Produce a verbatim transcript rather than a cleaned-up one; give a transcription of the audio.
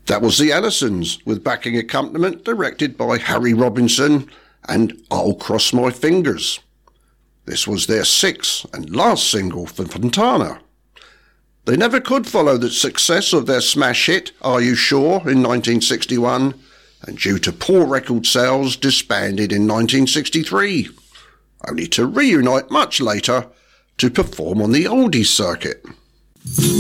That was the Allisons, with backing accompaniment directed by Harry Robinson and I'll Cross My Fingers. This was their sixth and last single for Fontana. They never could follow the success of their smash hit Are You Sure in nineteen sixty-one, and due to poor record sales disbanded in nineteen sixty-three, only to reunite much later to perform on the oldies circuit.